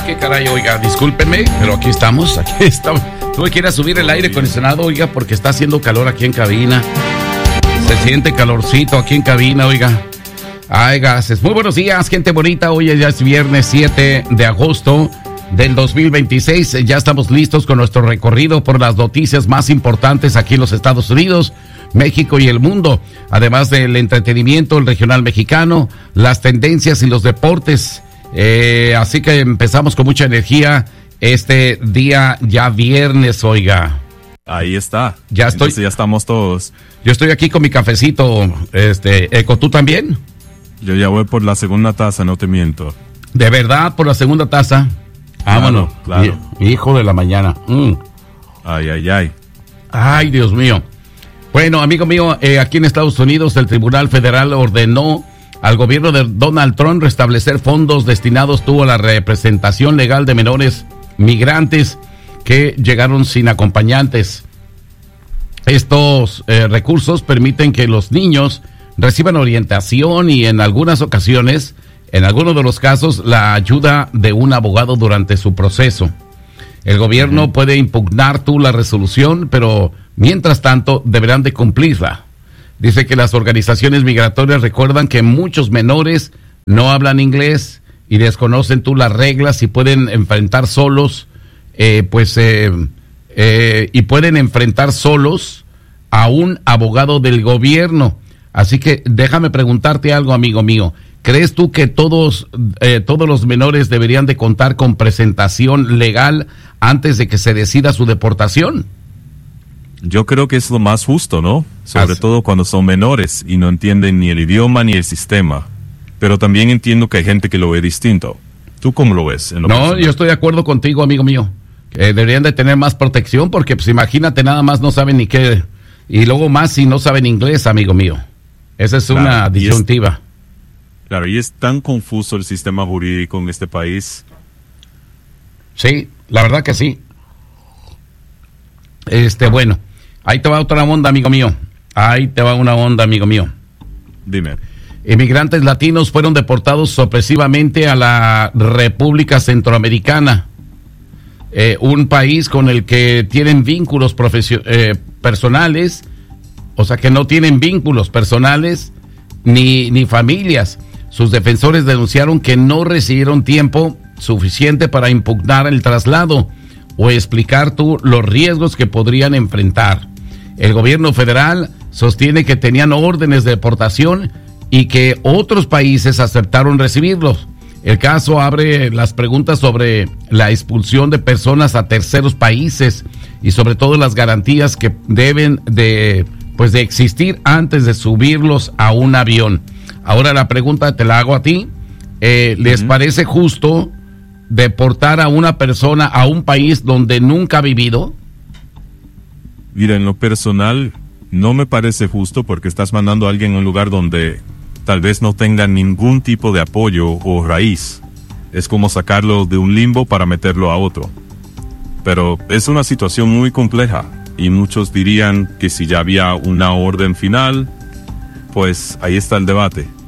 qué caray, oiga, discúlpenme, pero aquí estamos. Tuve que ir a subir el aire acondicionado, oiga, porque está haciendo calor aquí en cabina. Se siente calorcito aquí en cabina, oiga. Ay, gases. Muy buenos días, gente bonita. Hoy ya es viernes 7 de agosto del 2026. Ya estamos listos con nuestro recorrido por las noticias más importantes aquí en los Estados Unidos, México y el mundo. Además del entretenimiento, el regional mexicano, las tendencias y los deportes. Así que empezamos con mucha energía este día ya viernes, oiga. Ahí está. Ya estoy. Entonces ya estamos todos. Yo estoy aquí con mi cafecito, Eco, ¿tú también? Yo ya voy por la segunda taza, no te miento. ¿De verdad por la segunda taza? Vámonos. Claro. Hijo de la mañana. Ay. Ay, Dios mío. Bueno, amigo mío, aquí en Estados Unidos el Tribunal Federal ordenó al gobierno de Donald Trump restablecer fondos destinados a la representación legal de menores migrantes que llegaron sin acompañantes. Estos recursos permiten que los niños reciban orientación y en algunas ocasiones, en algunos de los casos, la ayuda de un abogado durante su proceso. El gobierno puede impugnar la resolución, pero mientras tanto deberán de cumplirla. Dice que las organizaciones migratorias recuerdan que muchos menores no hablan inglés y desconocen las reglas y pueden enfrentar solos, y pueden enfrentar solos a un abogado del gobierno. Así que déjame preguntarte algo, amigo mío. ¿Crees tú que todos los menores deberían de contar con presentación legal antes de que se decida su deportación? Yo creo que es lo más justo, ¿no? Sobre todo cuando son menores y no entienden ni el idioma ni el sistema. Pero también entiendo que hay gente que lo ve distinto. ¿Tú cómo lo ves? No, yo estoy de acuerdo contigo, amigo mío. Deberían de tener más protección porque, pues imagínate, nada más no saben ni qué. Y luego más si no saben inglés, amigo mío. Esa es una disyuntiva. Claro, y es tan confuso el sistema jurídico en este país. Sí, la verdad que sí. Bueno, ahí te va otra onda, amigo mío. Dime. Inmigrantes latinos fueron deportados sorpresivamente a la República Centroamericana, un país con el que tienen vínculos personales, o sea que no tienen vínculos personales ni familias. Sus defensores denunciaron que no recibieron tiempo suficiente para impugnar el traslado o explicar los riesgos que podrían enfrentar. El gobierno federal sostiene que tenían órdenes de deportación y que otros países aceptaron recibirlos. El caso abre las preguntas sobre la expulsión de personas a terceros países y sobre todo las garantías que deben de existir antes de subirlos a un avión. Ahora la pregunta te la hago a ti. ¿Les parece justo deportar a una persona a un país donde nunca ha vivido? Mira, en lo personal no me parece justo porque estás mandando a alguien a un lugar donde tal vez no tenga ningún tipo de apoyo o raíz. Es como sacarlo de un limbo para meterlo a otro. Pero es una situación muy compleja y muchos dirían que si ya había una orden final, pues ahí está el debate.